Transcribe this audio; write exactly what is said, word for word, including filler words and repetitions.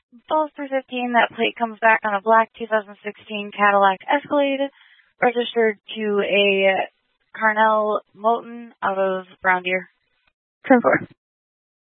Balls three fifteen, that plate comes back on a black two thousand sixteen Cadillac Escalade, registered to a Carnell Moulton out of Brown Deer. ten four.